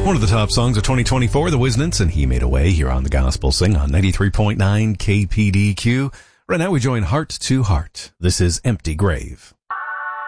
One of the top songs of 2024, The Wisnants and He Made a Way, here on the Gospel Sing on 93.9 KPDQ. Right now we join Heart to Heart. This is Empty Grave.